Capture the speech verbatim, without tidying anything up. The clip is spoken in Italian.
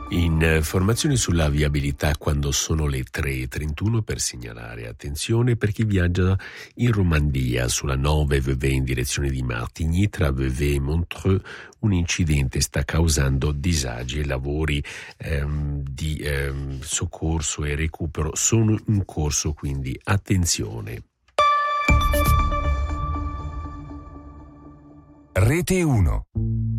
Informazioni sulla viabilità quando sono le tre e trentuno per segnalare attenzione per chi viaggia in Romandia sulla nove V V in direzione di Martigny tra Vevey e Montreux. Un incidente sta causando disagi e lavori ehm, di ehm, soccorso e recupero sono in corso, quindi attenzione. Rete uno.